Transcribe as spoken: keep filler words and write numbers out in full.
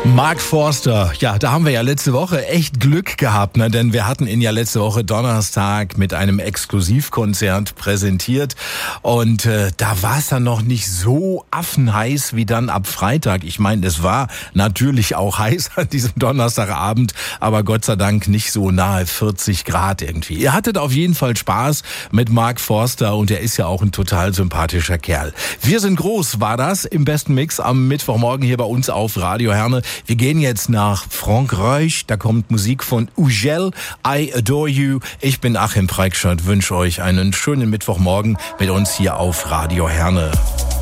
Mark Forster, ja, da haben wir ja letzte Woche echt Glück gehabt, ne? Denn wir hatten ihn ja letzte Woche Donnerstag mit einem Exklusivkonzert präsentiert und äh, da war es dann noch nicht so affenheiß wie dann ab Freitag. Ich meine, es war natürlich auch heiß an diesem Donnerstagabend, aber Gott sei Dank nicht so nahe vierzig Grad irgendwie. Ihr hattet auf jeden Fall Spaß mit Mark Forster und er ist ja auch ein total sympathischer Kerl. Wir sind groß, war das im besten Mix am Mittwochmorgen hier bei uns auf Radio Herne. Wir gehen jetzt nach Frankreich, da kommt Musik von Ugel, I Adore You. Ich bin Achim Preikschat, wünsche euch einen schönen Mittwochmorgen mit uns hier auf Radio Herne.